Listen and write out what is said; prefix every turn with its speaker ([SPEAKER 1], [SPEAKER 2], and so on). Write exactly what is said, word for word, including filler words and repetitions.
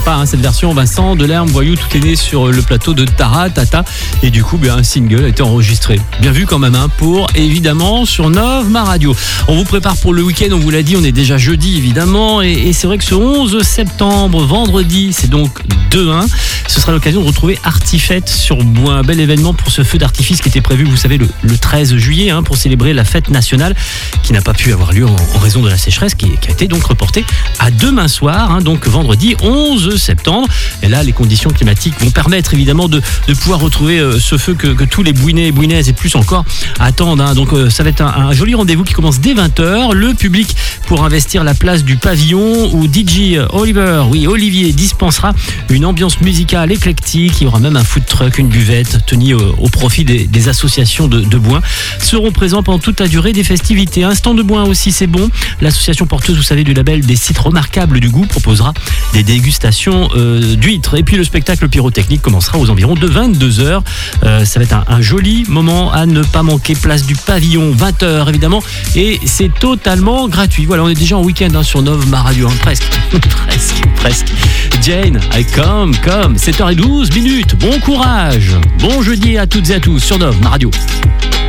[SPEAKER 1] sympa hein, cette version. Vincent Delerme, Voyou, tout est né sur le plateau de Tara Tata. Et du coup, bien, un single a été enregistré. Bien vu quand même hein, pour évidemment sur Nov Ma Radio. On vous prépare pour le week-end, on vous l'a dit, on est déjà jeudi évidemment. Et, et c'est vrai que ce onze septembre, vendredi, c'est donc deux un. Ce sera l'occasion de retrouver Artifête sur Bois. Un bel événement pour ce feu d'artifice qui était prévu, vous savez, le, le treize juillet hein, pour célébrer la fête nationale qui n'a pas pu avoir lieu en, en raison de la sécheresse qui, qui a été donc reportée à demain soir, hein, donc vendredi onze septembre. Et là, les conditions climatiques vont permettre évidemment de, de pouvoir retrouver euh, ce feu que, que tous les Bouinais et Bouinaises et plus encore attendent. Hein. Donc euh, ça va être un, un joli rendez-vous qui commence dès vingt heures. Le public pour investir la place du pavillon où D J Oliver, oui Olivier, dispensera une ambiance musicale éclectique. Il y aura même un food truck, une buvette tenue au, au profit des, des associations de, de Bouin. Seront présents pendant toute la durée des festivités. Un stand de Bouin aussi, c'est bon. L'association porteuse, vous savez, du label des sites remarquables du goût proposera des dégustations euh, d'huîtres. Et puis le spectacle pyrotechnique commencera aux environs de vingt-deux heures. Euh, ça va être un, un joli moment à ne pas manquer. Place du pavillon, vingt heures évidemment. Et c'est totalement gratuit. Voilà, on est déjà en week-end hein, sur Nov Ma Radio. Hein, presque, presque, presque. Jane, I come, come. sept heures douze minutes. Bon courage. Bon jeudi à toutes et à tous sur Nov Ma Radio.